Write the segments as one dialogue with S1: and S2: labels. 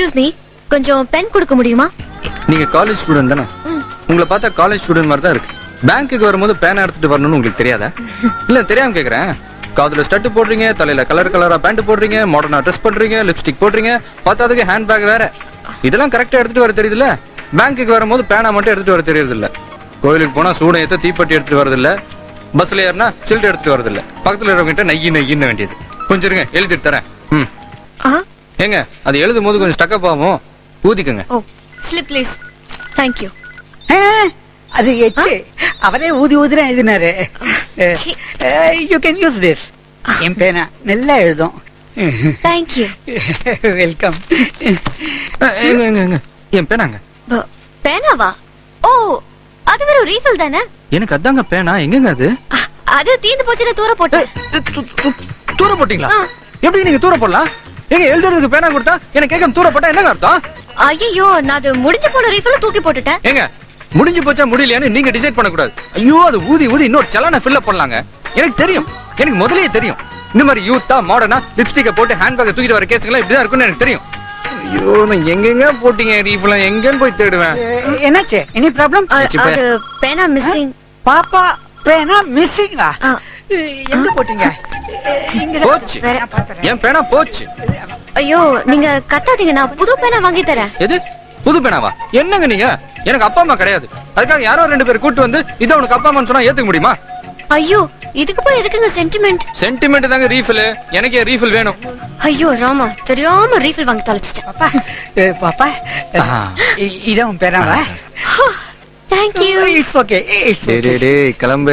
S1: Excuse me, கொஞ்சம் pen கொடுக்க முடியுமா?
S2: நீங்க காலேஜ் ஸ்டூடெண்ட் தானே? உங்களை பார்த்தா காலேஜ் ஸ்டூடெண்ட் மாதிரி தான் இருக்கு. பேங்க்குக்கு வரும்போது பேனா எடுத்துட்டு வரணும்னு உங்களுக்கு தெரியாதா? இல்ல தெரியாம கேக்குறேன். காதுல ஸ்டட் போடுறீங்க, தலையில கலர் கலரா பேண்ட் போடுறீங்க, மாடர்னா ட்ரெஸ் பண்றீங்க, லிப்ஸ்டிக் போடுறீங்க, பார்த்ததுக்கு ஹேண்ட் பேக் வேற. இதெல்லாம் கரெக்டா எடுத்துட்டு வர தெரியுதுல்ல? பேங்க்குக்கு வரும்போது பேனா மட்டும் எடுத்துட்டு வர தெரியுது இல்ல. கோயிலுக்கு போனா சூடம் ஏத்த தீப்பெட்டி எடுத்துட்டு வரது இல்ல. பஸ்ல ஏறினா சில்ட் எடுத்துட்டு வரது இல்ல. பக்கத்துல இருக்கவங்கிட்ட நையி நையின்னு வேண்டியது. கொஞ்சம் இருங்க, எழுதிட்டு தரேன். ஏங்க அது எழுதும் போது கொஞ்சம் ஸ்டக்கப் ஆகும், ஊதிக்கங்க.
S1: ஓ ஸ்லிப் ப்ளீஸ். Thank you.
S3: அது எச்சு அவரே ஊதி ஊதிரா எழுதினாரு. You can use this. என் பேனா நல்லா எழுதும்.
S1: Thank you.
S3: வெல்கம்.
S2: எங்க எங்க எங்க என் பேனாங்க.
S1: பேனாவா? ஓ அது வேற ரீஃபில் தானே?
S2: எனக்கு அதாங்க பேனா. எங்கங்க அது?
S1: அது தீந்து போச்சுல, தூர போட்டேன்.
S2: தூர போட்டீங்களா? எப்படி நீங்க தூர போடலாம்? எங்க எழுதுறதுக்கு பேனா கொடுத்தா எனக்கு கேட்க தூர போட்டா என்னங்க அர்த்தம்?
S1: ஐயோ நான் அது முடிஞ்சு போன ரீஃபில் தூக்கி போட்டுட்டேன்.
S2: ஏங்க முடிஞ்சு போச்சா முடியலையான்னு நீங்க டிசைட் பண்ண கூடாது. ஐயோ அது ஊதி ஊதி இன்னொரு சலான ஃபில் அப் பண்ணலாங்க. எனக்கு தெரியும், எனக்கு முதல்லயே தெரியும். இந்த மாதிரி யூத்தா மாடர்னா லிப்ஸ்டிக்கை போட்டு ஹேண்ட் பேக்கை தூக்கிட்டு வர கேஸ்லாம் இப்படிதான் இருக்கும்னு எனக்கு தெரியும். ஐயோ நான் எங்கெங்க போட்டீங்க ரீஃபில், எங்கன்னு போய் தேடுவேன்.
S3: என்னாச்சு? Any problem?
S1: அது பேனா மிஸ்ஸிங்.
S3: பாப்பா பேனா மிஸ்ஸிங்கா? எங்க போட்டீங்க?
S2: போச்சு, என் பேனா போச்சு.
S1: ஐயோ நீங்க கத்தாதீங்க, நான் புது பேனா வாங்கி தரேன்.
S2: எது புது பேனாவா? என்னங்க நீங்க? எனக்கு அப்பா அம்மா கிடையாது. அதுக்காக யாரோ ரெண்டு பேர் கூட்டு வந்து இதை உனக்கு அப்பா அம்மான்னு சொன்னா ஏத்துக்க முடியுமா?
S1: ஐயோ இதுக்கு போய் எதுக்குங்க சென்டிமெண்ட்?
S2: சென்டிமெண்ட் தாங்க ரீஃபில். எனக்கே ரீஃபில் வேணும்.
S1: ஐயோ ராமா, தெரியாம ரீஃபில் வாங்கி தொலைச்சிட்டேன்.
S3: பாப்பா பாப்பா இதான் உன் பேனாவா?
S1: Thank you.
S3: It's okay. It's
S2: சரி டேய் கிளம்பு.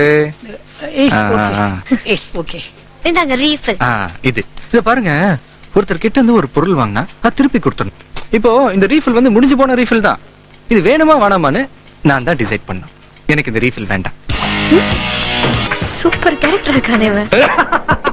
S3: It's okay.
S1: இந்தாங்க ரீஃபில்.
S2: இது பாருங்க, ஒருத்தர் கிட்ட இருந்து ஒரு பொருள் வாங்கினா அது திருப்பி கொடுத்துடணும். இப்போ இந்த ரீஃபில் வந்து முடிஞ்சு போன ரீஃபில் தான். இது வேணுமா வேணாமான்னு நான் தான் டிசைட் பண்ணேன். எனக்கு இந்த ரீஃபில் வேண்டாம்.
S1: சூப்பர் கேரக்டர் இருக்கானே.